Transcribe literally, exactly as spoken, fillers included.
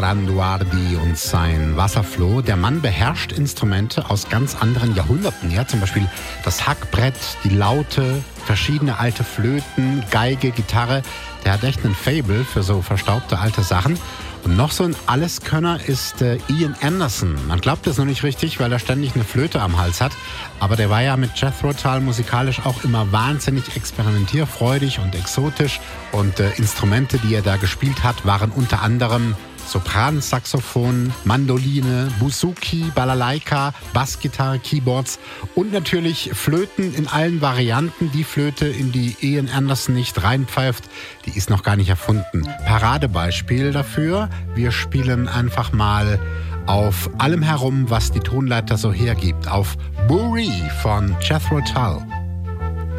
Randuardi und sein Wasserfloh. Der Mann beherrscht Instrumente aus ganz anderen Jahrhunderten. Ja, zum Beispiel das Hackbrett, die Laute, verschiedene alte Flöten, Geige, Gitarre. Der hat echt einen Faible für so verstaubte alte Sachen. Und noch so ein Alleskönner ist äh, Ian Anderson. Man glaubt das noch nicht richtig, weil er ständig eine Flöte am Hals hat. Aber der war ja mit Jethro Tull musikalisch auch immer wahnsinnig experimentierfreudig und exotisch. Und äh, Instrumente, die er da gespielt hat, waren unter anderem Sopransaxophon, Mandoline, Bouzouki, Balalaika, Bassgitarre, Keyboards und natürlich Flöten in allen Varianten. Die Flöte, in die Ian Anderson nicht reinpfeift, die ist noch gar nicht erfunden. Paradebeispiel dafür, wir spielen einfach mal auf allem herum, was die Tonleiter so hergibt, auf Bourrée von Jethro Tull.